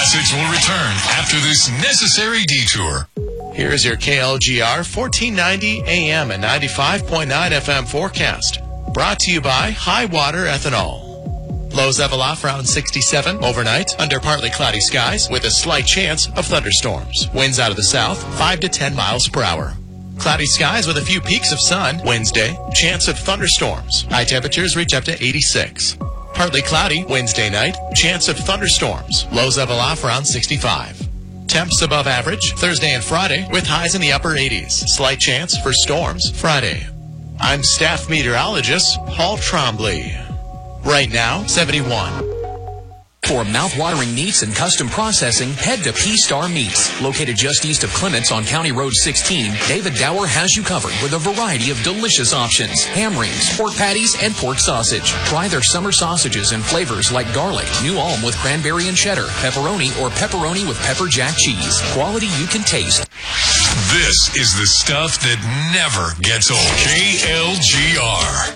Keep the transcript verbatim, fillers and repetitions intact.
message will return after this necessary detour. Here's your K L G R fourteen ninety A M and ninety-five point nine F M forecast. Brought to you by High Water Ethanol. Lows level off around sixty-seven overnight under partly cloudy skies with a slight chance of thunderstorms. Winds out of the south, five to ten miles per hour. Cloudy skies with a few peaks of sun. Wednesday, chance of thunderstorms. High temperatures reach up to eighty-six. Partly cloudy Wednesday night, chance of thunderstorms. Lows level off around sixty-five. Temps above average Thursday and Friday with highs in the upper eighties. Slight chance for storms Friday. I'm staff meteorologist Paul Trombley. Right now, seventy-one. For mouth-watering meats and custom processing, head to P-Star Meats. Located just east of Clements on County Road sixteen, David Dower has you covered with a variety of delicious options. Ham rings, pork patties, and pork sausage. Try their summer sausages in flavors like garlic, New Ulm with cranberry and cheddar, pepperoni, or pepperoni with pepper jack cheese. Quality you can taste. This is the stuff that never gets old. K L G R.